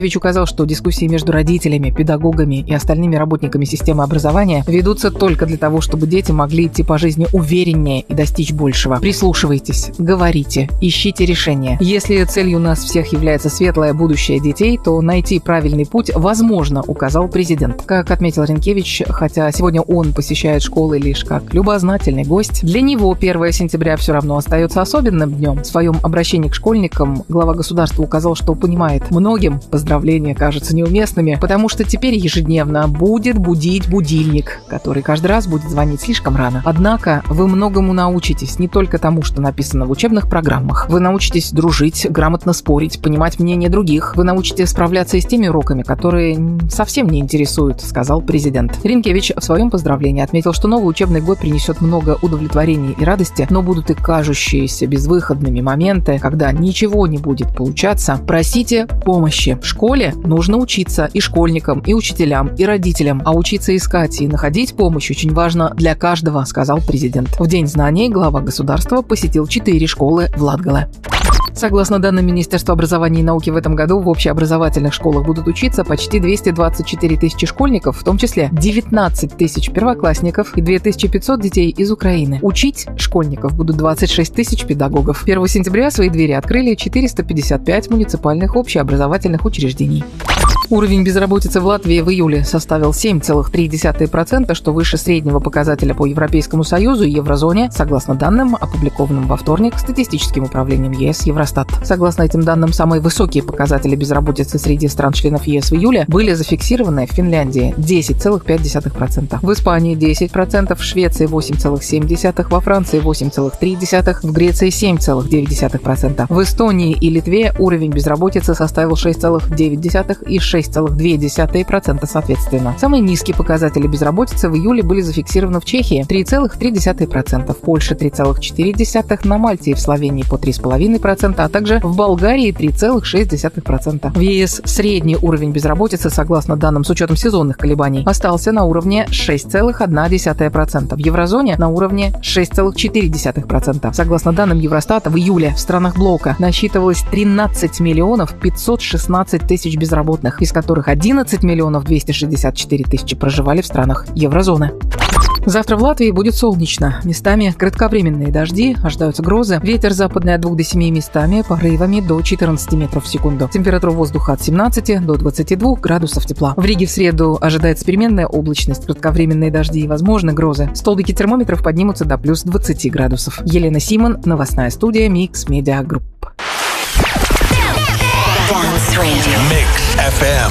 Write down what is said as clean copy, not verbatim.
Ренкевич указал, что дискуссии между родителями, педагогами и остальными работниками системы образования ведутся только для того, чтобы дети могли идти по жизни увереннее и достичь большего. Прислушивайтесь, говорите, ищите решения. Если целью нас всех является светлое будущее детей, то найти правильный путь возможно, указал президент. Как отметил Ренкевич, хотя сегодня он посещает школы лишь как любознательный гость, для него 1 сентября все равно остается особенным днем. В своем обращении к школьникам глава государства указал, что понимает, многим поздравления кажутся неуместными, потому что теперь ежедневно будет будить будильник, который каждый раз будет звонить слишком рано. Однако вы многому научитесь, не только тому, что написано в учебных программах. Вы научитесь дружить, грамотно спорить, понимать мнение других. Вы научитесь справляться и с теми уроками, которые совсем не интересуют, сказал президент. Ренкевич в своем поздравлении отметил, что новый учебный год принесет много удовлетворения и радости, но будут и кажущиеся безвыходными моменты, когда ничего не будет получаться. Просите помощи. В школе нужно учиться и школьникам, и учителям, и родителям. А учиться искать и находить помощь очень важно для каждого, сказал президент. В День знаний глава государства посетил 4 школы в Латгале. Согласно данным Министерства образования и науки, в этом году в общеобразовательных школах будут учиться почти 224 тысячи школьников, в том числе 19 тысяч первоклассников и 2500 детей из Украины. Учить школьников будут 26 тысяч педагогов. 1 сентября свои двери открыли 455 муниципальных общеобразовательных учреждений. Уровень безработицы в Латвии в июле составил 7,3%, что выше среднего показателя по Европейскому Союзу и еврозоне, согласно данным, опубликованным во вторник статистическим управлением ЕС Евростат. Согласно этим данным, самые высокие показатели безработицы среди стран-членов ЕС в июле были зафиксированы в Финляндии – 10,5%, в Испании – 10%, в Швеции – 8,7%, во Франции – 8,3%, в Греции – 7,9%. В Эстонии и Литве уровень безработицы составил 6,9% и 6,2% соответственно. Самые низкие показатели безработицы в июле были зафиксированы в Чехии – 3,3%, в Польше – 3,4%, на Мальте и в Словении по 3,5%, а также в Болгарии – 3,6%. В ЕС средний уровень безработицы, согласно данным с учетом сезонных колебаний, остался на уровне 6,1%, в еврозоне на уровне 6,4%. Согласно данным Евростата, в июле в странах блока насчитывалось 13 миллионов 516 тысяч безработных, из которых 11 миллионов 264 тысячи проживали в странах еврозоны. Завтра в Латвии будет солнечно. Местами кратковременные дожди, ожидаются грозы. Ветер западный от 2 до 7 местами, порывами до 14 метров в секунду. Температура воздуха от 17 до 22 градусов тепла. В Риге в среду ожидается переменная облачность, кратковременные дожди и возможны грозы. Столбики термометров поднимутся до плюс 20 градусов. Елена Симон, новостная студия Mix Media Group. Mix FM.